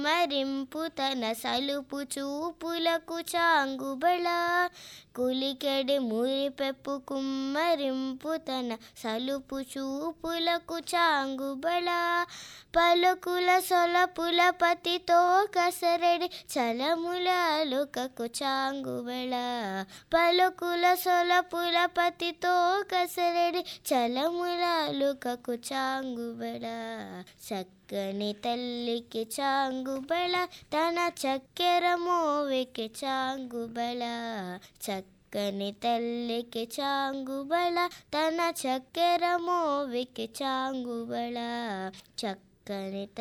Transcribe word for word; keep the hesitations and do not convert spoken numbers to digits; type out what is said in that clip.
మరింపు తన సలుపు చూపులకు చాంగుబళ కులికెడి మురిపెప్పు కుమ్మరింపు తన సలుపు చూపులకు చాంగుబళ పలుకుల సొలపుల పతితో కసరడి చలముల అలుకకు చాంగుబళ పలుకుల సొలపుల పతితో కసరడి చలముల అలుకకు చాంగుబళ చక్కని తల్లికి చాంగుబళ తన చక్కెర మోవికి చాంగుబళ చక్కని తల్లికి చాంగుబళ తన చక్కెర మోవికి చాంగుబళ చక్కని